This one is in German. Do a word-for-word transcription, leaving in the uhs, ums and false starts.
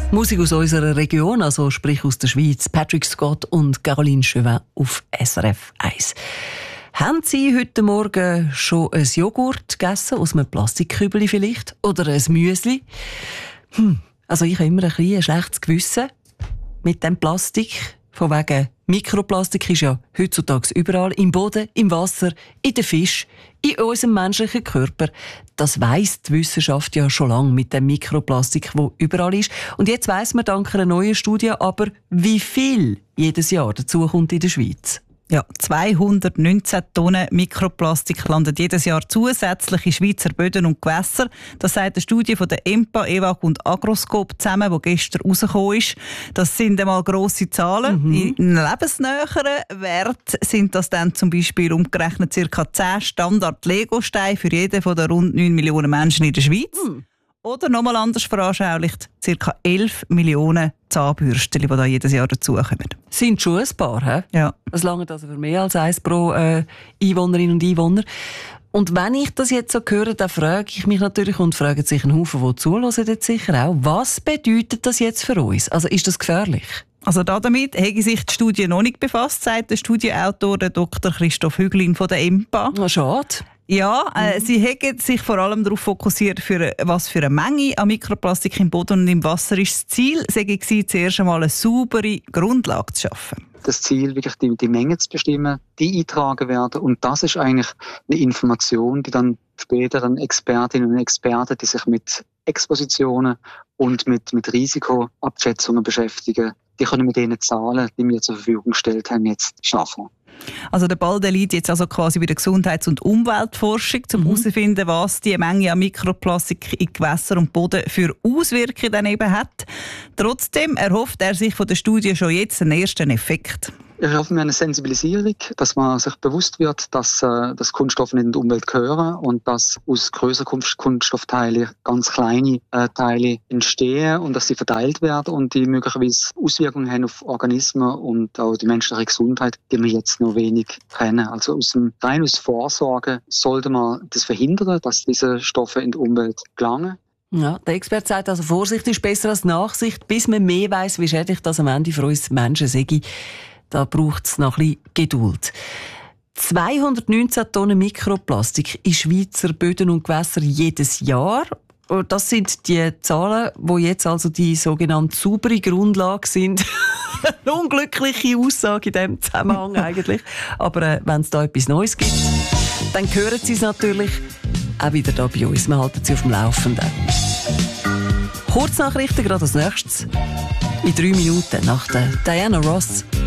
Musik aus unserer Region, also sprich aus der Schweiz. Patrick Scott und Caroline Chauvin auf S R F eins. Haben Sie heute Morgen schon ein Joghurt gegessen, aus einem Plastikkübeli vielleicht? Oder ein Müsli? Hm, also ich habe immer ein, ein schlechtes Gewissen mit dem Plastik. Von wegen Mikroplastik ist ja heutzutage überall. Im Boden, im Wasser, in den Fisch, in unserem menschlichen Körper. Das weiss die Wissenschaft ja schon lange mit dem Mikroplastik, wo überall ist. Und jetzt weiss man dank einer neuen Studie aber, wie viel jedes Jahr dazu kommt in der Schweiz. Ja, zweihundertneunzehn Tonnen Mikroplastik landen jedes Jahr zusätzlich in Schweizer Böden und Gewässer. Das sagt eine Studie von der E M P A, E W A G und Agroscope zusammen, die gestern rausgekommen ist. Das sind einmal grosse Zahlen. Mhm. In lebensnäheren Wert sind das dann zum Beispiel umgerechnet ca. zehn Standard-Lego-Steine für jeden von den rund neun Millionen Menschen in der Schweiz. Mhm. Oder nochmal anders veranschaulicht, ca. elf Millionen Zahnbürsten, die da jedes Jahr dazukommen. Sind schon ein paar, hä? Ja. Das langt also für mehr als eins pro äh, Einwohnerin und Einwohner. Und wenn ich das jetzt so höre, dann frage ich mich natürlich und fragen sich einen Haufen, die zuhören, jetzt sicher auch, was bedeutet das jetzt für uns? Also ist das gefährlich? Also damit haben sich die Studie noch nicht befasst, sagt der Studienautor Doktor Christoph Hüglin von der E M P A. Na, schade. Ja, äh, mhm. sie haben sich vor allem darauf fokussiert, für was für eine Menge an Mikroplastik im Boden und im Wasser ist. Das Ziel war zuerst einmal eine saubere Grundlage zu schaffen. Das Ziel, wirklich die, die Menge zu bestimmen, die eintragen werden. Und das ist eigentlich eine Information, die dann später dann Expertinnen und Experten, die sich mit Expositionen und mit, mit Risikoabschätzungen beschäftigen, die können mit den Zahlen, die wir zur Verfügung gestellt haben, jetzt schaffen. Also der Ball der liegt jetzt also quasi bei der Gesundheits- und Umweltforschung, um herauszufinden, mhm. was die Menge an Mikroplastik in Gewässer und Boden für Auswirkungen dann eben hat. Trotzdem erhofft er sich von der Studie schon jetzt einen ersten Effekt. Ich hoffe mir eine Sensibilisierung, dass man sich bewusst wird, dass, äh, dass Kunststoffe in die Umwelt gehören und dass aus größeren Kunststoffteilen ganz kleine äh, Teile entstehen und dass sie verteilt werden und die möglicherweise Auswirkungen haben auf Organismen und auch die menschliche Gesundheit, die wir jetzt noch wenig kennen. Also aus dem rein aus Vorsorge sollte man das verhindern, dass diese Stoffe in die Umwelt gelangen. Ja, der Experte sagt also, Vorsicht ist besser als Nachsicht, bis man mehr weiss, wie schädlich das am Ende für uns Menschen sei. Da braucht es noch ein bisschen Geduld. zweihundertneunzehn Tonnen Mikroplastik in Schweizer Böden und Gewässer jedes Jahr. Das sind die Zahlen, wo jetzt also die sogenannte saubere Grundlage sind. Eine unglückliche Aussage in diesem Zusammenhang eigentlich. Aber äh, wenn es da etwas Neues gibt, dann hören Sie es natürlich auch wieder da bei uns. Wir halten Sie auf dem Laufenden. Kurznachrichten gerade als nächstes. In drei Minuten nach der Diana Ross.